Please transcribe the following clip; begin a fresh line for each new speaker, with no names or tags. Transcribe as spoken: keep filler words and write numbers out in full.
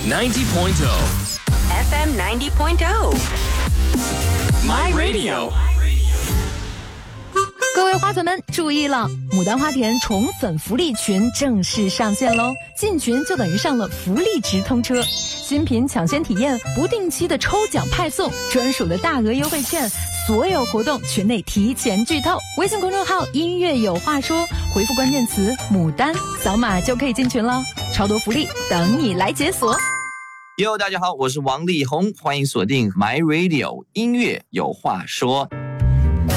ninety point oh
F M ninety point oh
My Radio。
各位花粉们注意了，牡丹花田宠粉福利群正式上线喽！进群就等于上了福利直通车，新品抢先体验，不定期的抽奖派送，专属的大额优惠券，所有活动群内提前剧透。微信公众号音乐有话说，回复关键词牡丹，扫码就可以进群了，超多福利等你来解锁。
哟，大家好，我是王力宏，欢迎锁定 My Radio 音乐有话说。